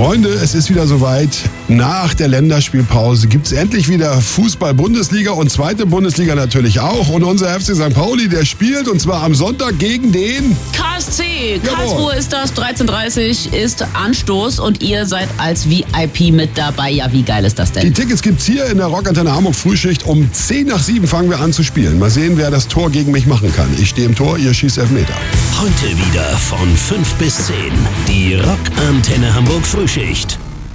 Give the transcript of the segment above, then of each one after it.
Freunde, es ist wieder soweit. Nach der Länderspielpause gibt es endlich wieder Fußball-Bundesliga und zweite Bundesliga natürlich auch. Und unser FC St. Pauli, der spielt und zwar am Sonntag gegen den KSC. Karlsruhe ist das, 13:30 Uhr ist Anstoß und ihr seid als VIP mit dabei. Ja, wie geil ist das denn? Die Tickets gibt's hier in der Rockantenne Hamburg Frühschicht. Um 6:10 fangen wir an zu spielen. Mal sehen, wer das Tor gegen mich machen kann. Ich stehe im Tor, ihr schießt Elfmeter. Heute wieder von 5 bis 10. Die Rockantenne Hamburg Frühschicht.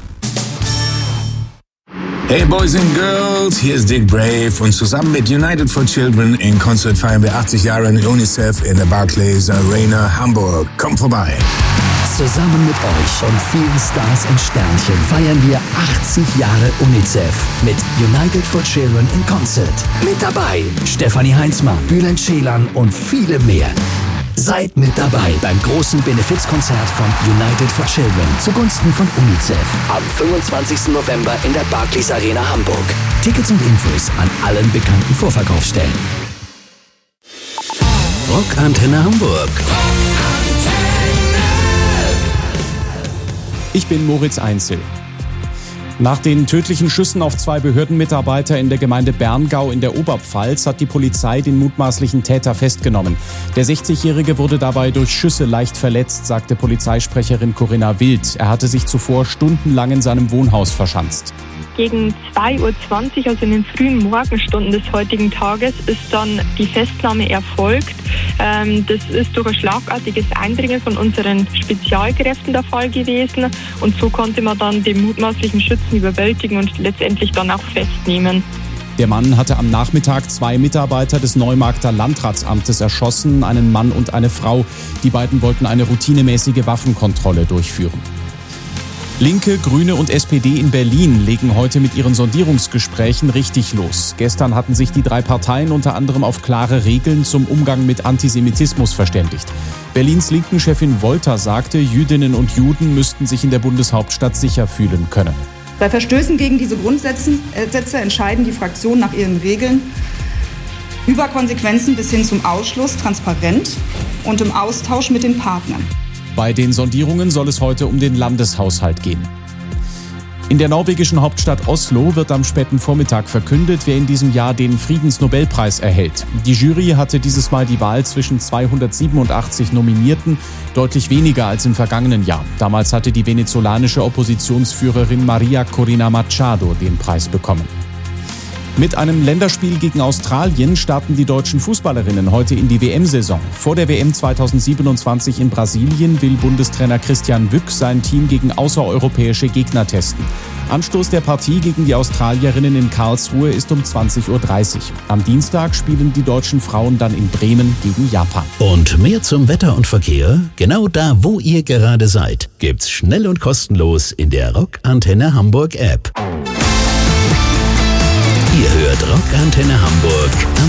Hey Boys and Girls, hier ist Dick Brave und zusammen mit United for Children in Concert feiern wir 80 Jahre in UNICEF in der Barclays Arena Hamburg. Kommt vorbei. Zusammen mit euch und vielen Stars und Sternchen feiern wir 80 Jahre UNICEF mit United for Children in Concert. Mit dabei Stefanie Heinzmann, Bülent Ceylan und viele mehr. Seid mit dabei beim großen Benefizkonzert von United for Children zugunsten von UNICEF am 25. November in der Barclays Arena Hamburg. Tickets und Infos an allen bekannten Vorverkaufsstellen. Rockantenne Hamburg. Ich bin Moritz Einzel. Nach den tödlichen Schüssen auf 2 Behördenmitarbeiter in der Gemeinde Berngau in der Oberpfalz hat die Polizei den mutmaßlichen Täter festgenommen. Der 60-Jährige wurde dabei durch Schüsse leicht verletzt, sagte Polizeisprecherin Corinna Wild. Er hatte sich zuvor stundenlang in seinem Wohnhaus verschanzt. Gegen 2:20 Uhr, also in den frühen Morgenstunden des heutigen Tages, ist dann die Festnahme erfolgt. Das ist durch ein schlagartiges Eindringen von unseren Spezialkräften der Fall gewesen. Und so konnte man dann den mutmaßlichen Schützen überwältigen und letztendlich dann auch festnehmen. Der Mann hatte am Nachmittag 2 Mitarbeiter des Neumarkter Landratsamtes erschossen, einen Mann und eine Frau. Die beiden wollten eine routinemäßige Waffenkontrolle durchführen. Linke, Grüne und SPD in Berlin legen heute mit ihren Sondierungsgesprächen richtig los. Gestern hatten sich die 3 Parteien unter anderem auf klare Regeln zum Umgang mit Antisemitismus verständigt. Berlins Linken-Chefin Wolter sagte, Jüdinnen und Juden müssten sich in der Bundeshauptstadt sicher fühlen können. Bei Verstößen gegen diese Grundsätze entscheiden die Fraktionen nach ihren Regeln über Konsequenzen bis hin zum Ausschluss transparent und im Austausch mit den Partnern. Bei den Sondierungen soll es heute um den Landeshaushalt gehen. In der norwegischen Hauptstadt Oslo wird am späten Vormittag verkündet, wer in diesem Jahr den Friedensnobelpreis erhält. Die Jury hatte dieses Mal die Wahl zwischen 287 Nominierten, deutlich weniger als im vergangenen Jahr. Damals hatte die venezolanische Oppositionsführerin Maria Corina Machado den Preis bekommen. Mit einem Länderspiel gegen Australien starten die deutschen Fußballerinnen heute in die WM-Saison. Vor der WM 2027 in Brasilien will Bundestrainer Christian Wück sein Team gegen außereuropäische Gegner testen. Anstoß der Partie gegen die Australierinnen in Karlsruhe ist um 20:30 Uhr. Am Dienstag spielen die deutschen Frauen dann in Bremen gegen Japan. Und mehr zum Wetter und Verkehr? Genau da, wo ihr gerade seid, gibt's schnell und kostenlos in der Rockantenne Hamburg App. Ihr hört Rockantenne Hamburg.